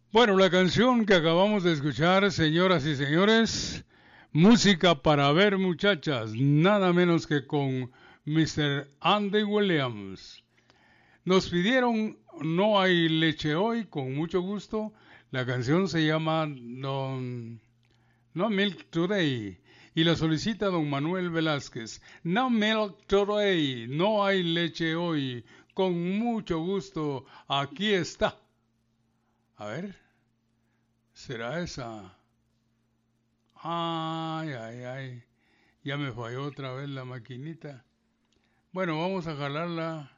Bueno, la canción que acabamos de escuchar, señoras y señores, música para ver muchachas, nada menos que con Mr. Andy Williams. Nos pidieron No hay leche hoy, con mucho gusto. La canción se llama No Milk Today y la solicita don Manuel Velázquez. No Milk Today, no hay leche hoy, con mucho gusto, aquí está. A ver, ¿será esa? Ay, ay, ay. Ya me falló otra vez la maquinita. Bueno, vamos a jalarla.